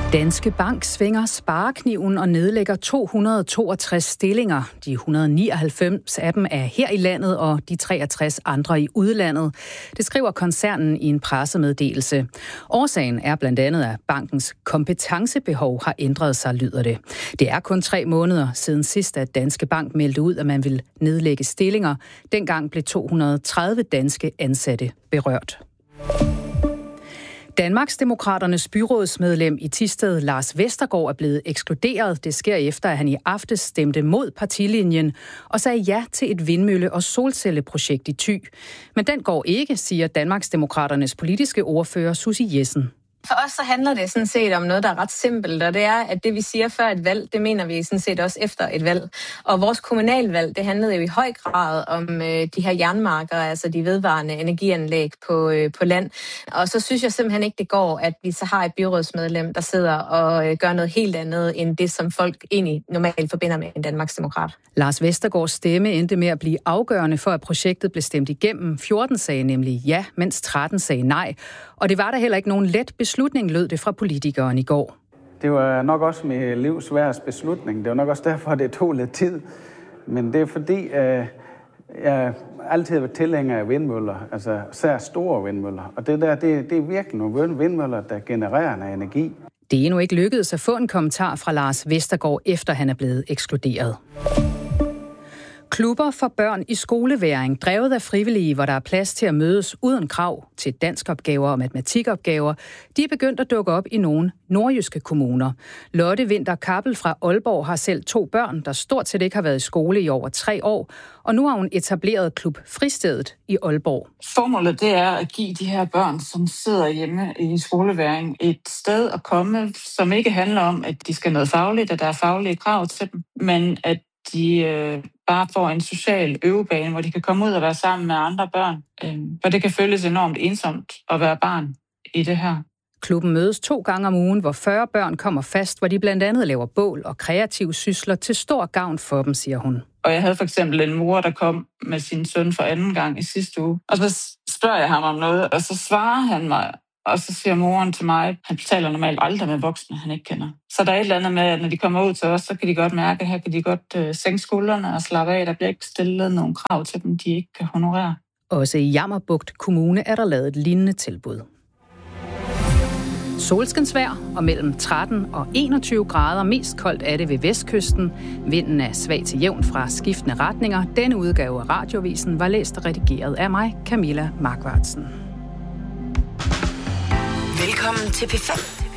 Danske Bank svinger sparekniven og nedlægger 262 stillinger. De 199 af dem er her i landet, og de 63 andre i udlandet. Det skriver koncernen i en pressemeddelelse. Årsagen er blandt andet, at bankens kompetencebehov har ændret sig, lyder det. Det er kun 3 måneder siden sidst, at Danske Bank meldte ud, at man vil nedlægge stillinger. Dengang blev 230 danske ansatte berørt. Danmarksdemokraternes byrådsmedlem i Thisted, Lars Vestergaard, er blevet ekskluderet. Det sker efter, at han i aftes stemte mod partilinjen og sagde ja til et vindmølle- og solcelleprojekt i Thy. Men den går ikke, siger Danmarksdemokraternes politiske ordfører Susie Jessen. For os så handler det sådan set om noget, der er ret simpelt, og det er, at det vi siger før et valg, det mener vi sådan set også efter et valg. Og vores kommunalvalg, det handlede jo i høj grad om de her jernmarker, altså de vedvarende energianlæg på land. Og så synes jeg simpelthen ikke, det går, at vi så har et byrådsmedlem, der sidder og gør noget helt andet, end det, som folk egentlig normalt forbinder med en Danmarksdemokrat. Lars Vestergaards stemme endte med at blive afgørende for, at projektet blev stemt igennem. 14 sagde nemlig ja, mens 13 sagde nej. Og det var der heller ikke nogen let beslutning, lød det fra politikeren i går. Det var nok også mit livs sværeste beslutning. Det var nok også derfor, det tog lidt tid. Men det er fordi, jeg altid har været tilhænger af vindmøller, altså især store vindmøller. Og det er virkelig nogle vindmøller, der genererer en energi. Det er endnu ikke lykkedes at få en kommentar fra Lars Vestergaard, efter han er blevet ekskluderet. Klubber for børn i skoleværing, drevet af frivillige, hvor der er plads til at mødes uden krav til danskopgaver og matematikopgaver, de er begyndt at dukke op i nogle nordjyske kommuner. Lotte Winter Kappel fra Aalborg har selv 2 børn, der stort set ikke har været i skole i over 3 år, og nu har hun etableret Klub Fristedet i Aalborg. Formålet det er at give de her børn, som sidder hjemme i skoleværing, et sted at komme, som ikke handler om, at de skal noget fagligt, at der er faglige krav til dem, men at de bare får en social øvebane, hvor de kan komme ud og være sammen med andre børn. For det kan føles enormt ensomt at være barn i det her. Klubben mødes 2 gange om ugen, hvor 40 børn kommer fast, hvor de blandt andet laver bål og kreative sysler til stor gavn for dem, siger hun. Og jeg havde for eksempel en mor, der kom med sin søn for anden gang i sidste uge. Og så spørger jeg ham om noget, og så svarer han mig. Og så siger moren til mig, han taler normalt aldrig med voksne, han ikke kender. Så der er et eller andet med, at når de kommer ud til os, så kan de godt mærke, at her kan de godt sænke skuldrene og slappe af. Der bliver ikke stillet nogen krav til dem, de ikke kan honorere. Også i Jammerbugt Kommune er der lavet et lignende tilbud. Solskinsvejr og mellem 13 og 21 grader. Mest koldt er det ved vestkysten. Vinden er svag til jævn fra skiftende retninger. Denne udgave af Radiovisen var læst og redigeret af mig, Camilla Markvartsen. Velkommen til P5.